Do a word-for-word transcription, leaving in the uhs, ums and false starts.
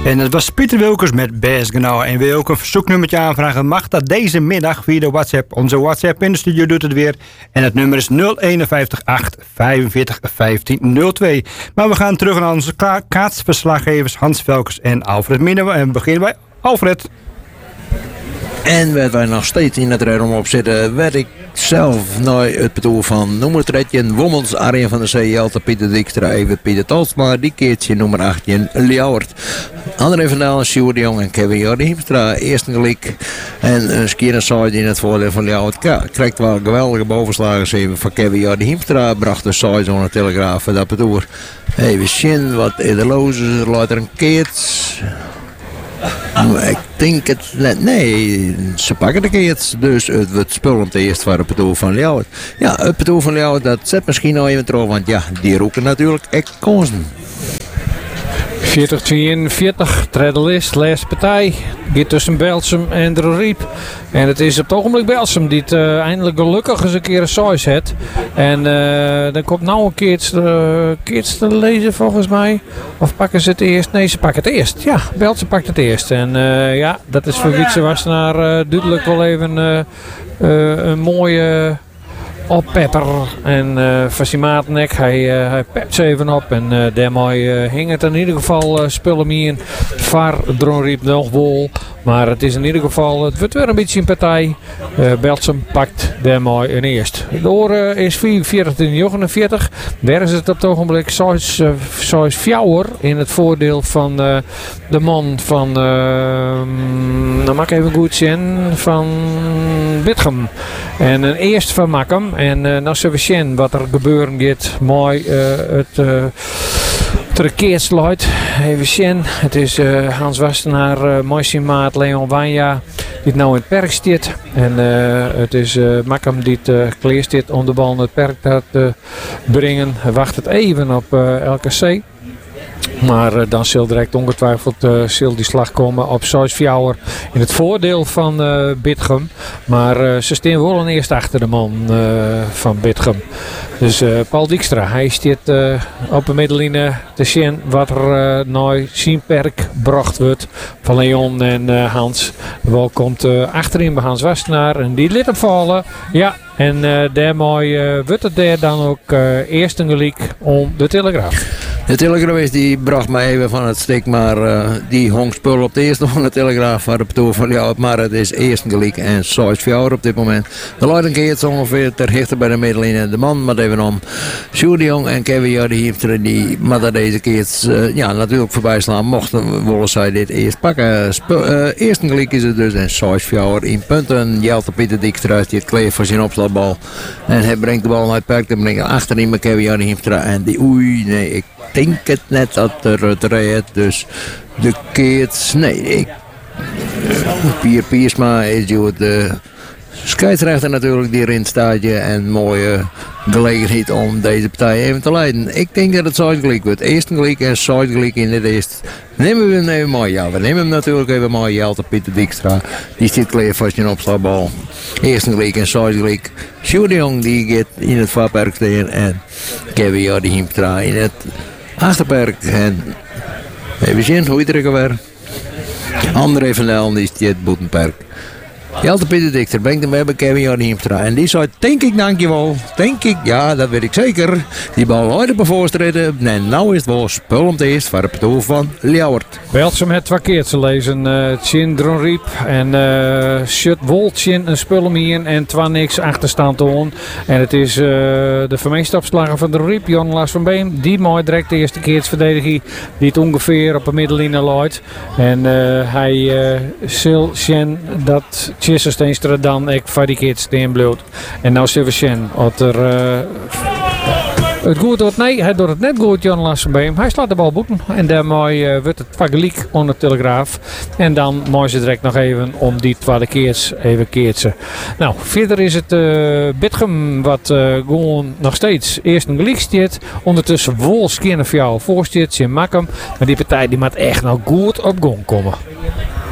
En dat was Pieter Wilkers met Best Genau. En wil je ook een verzoeknummertje aanvragen, mag dat deze middag via de WhatsApp. Onze WhatsApp in de studio doet het weer. En het nummer is nul eenenvijftig acht vijfenveertig vijftien nul twee. Maar we gaan terug naar onze kaatsverslaggevers Hans Velkers en Alfred Minne. En we beginnen bij Alfred. En werd wij nog steeds in het redom op zitten, werd ik zelf naar het betoel van nummer dertien Wommels, Arjen van der Zee, Jelte, Pieter Dijkstra, even Pieter Talsma, die keertje nummer achttien Ljouwert. André van Dalen, Sjoerd de Jong en Kevin Jordi Hiemstra, eerste gelijk. En een skier en side in het voordeel van Ljouwert. Krijgt wel geweldige bovenslagen even van Kevin Jordi Hiemstra, bracht de side zo'n telegraaf van dat betoel. Even zien wat in de loze, later een keert. Ik denk het net, nee, ze pakken de keert, dus het, het spul om te eerst voor het betoel van Ljouwert. Ja, het betoel van Ljouwert, dat zet misschien nog even terug, want ja, die roeken natuurlijk echt kansen. veertig tweeënveertig, Tredelist, laatste partij. Gaat tussen Belsum en de Riep. En het is op het ogenblik Belsum die het uh, eindelijk gelukkig eens een keer een size heeft. En uh, dan komt nou een keertje uh, te lezen volgens mij. Of pakken ze het eerst? Nee, ze pakken het eerst. Ja, Belsum pakt het eerst. En uh, ja, dat is voor Wietse Wassenaar uh, duidelijk wel even uh, uh, een mooie... op pepper en uh, van zijn maatnek. Hij, uh, hij pept ze even op en uh, daarmee uh, hing het in ieder geval uh, spullen mee in. Var Dronriep nog wol. Maar het is in ieder geval, het wordt weer een beetje een partij. Uh, Belsum pakt daarmee een eerst. De oren is vierenveertig negenenveertig. Daar is het op het ogenblik zoals uh, Fjouwer in het voordeel van uh, de man van, uh, nou mag ik even goed zien, van Bitgem. En een eerst van Makkum. En uh, nou zullen we zien wat er gebeuren gaat. Mooi uh, het... Uh, Terkeerd sluit. Even zien. Het is uh, Hans Wassenaar, uh, mooi maat Leon Wanja die het nou in het perk zit. En uh, het is uh, Makkum die het uh, kleer zit om de bal naar het perk te uh, brengen. Hij wacht het even op uh, L K C. Maar uh, dan zal direct ongetwijfeld uh, zal die slag komen op Soisfjouwer in het voordeel van uh, Bitgem. Maar uh, ze staan wel een eerst achter de man uh, van Bitgem. Dus uh, Paul Dijkstra, hij staat uh, op de middenlijn te zien wat er uh, naar zijn perk gebracht wordt van Leon en uh, Hans. De bal komt uh, achterin bij Hans Wassenaar en die liet hem vallen. Ja, en uh, daarmee uh, wordt het daar dan ook uh, eerst een gelijk om de Telegraaf. De Telegraaf die bracht mij even van het stik, maar uh, die hong spul op de eerste van de Telegraaf voor de betoel van jou. Maar het is eerst gelijk en zoals voor op dit moment. De Leiden keert ongeveer ter hichte bij de middenlijn en de man met even om. Sjoerd de Jong en Kevin Jordi Hiemstra die maar dat deze keer uh, ja, natuurlijk voorbij slaan. Mochten willen zij dit eerst pakken. Sp- uh, eerst gelijk is het dus en zoals voor in punten. Jelte Pieter Dijkstra die het kleed voor zijn opslagbal. En hij brengt de bal naar het perk. Dan brengt hij achterin met Kevin Jordi Hiemstra. En die oei, nee, ik denk het net dat er het rijdt. Dus de keert, nee, ik. Pier Piersma is de scheidsrechter natuurlijk die erin staat. En mooie gelegenheid om deze partij even te leiden. Ik denk dat het zuidelijk wordt. Eerst gelijk en zuidelijk in het eerst. Nemen we hem even mooi. Ja, we nemen hem natuurlijk even mooi. Jelte Pieter Dijkstra. Die zit klaar voor zijn opslagbal. Eerst gelijk en zuidelijk. Sjoerd de Jong die gaat in het voorperk staan. En Kevin Jordi Hiemstra in het achterperk. En even zien hoe iedereen weer. André van Dalen die is het boetenperk. Jelte Pieter Dijkstra brengt hem bij Kevin Jordi Hiemstra. En die zei, denk ik, dankjewel. Denk ik, ja, dat weet ik zeker. Die bal uit de bevoorstreden. En nou is het wel spul om te eerst voor het betoel van Ljouwert. Belsum het twee te lezen. Uh, Tjin Dronriep en uh, Shut Woltjen een spul om hier. En twa niks achterstand te on. En het is uh, de vermeestapslager van Dronriep, Jan Lars van Beem. Die mooi direct de eerste keer het verdedigen. Die het ongeveer op de middenlijn loopt. En uh, hij uh, zal zien dat Tjisse Steenstra dan ik voor die keer steen bloot. En nou zullen we zien of er uh, het goed wordt. Nee, hij doet het net goed, Jan Lars van Beem. Hij slaat de bal boeten. En daarmee uh, wordt het gelijk onder de Telegraaf. En dan mooi ze direct nog even om die tweede keers even keertsen. Nou, verder is het uh, Bitgem wat uh, gewoon nog steeds eerst een gelijk staat. Ondertussen Wolfs Kienenfjouw voorstaat, Jim Makkum. Maar die partij die moet echt nog goed op gang komen.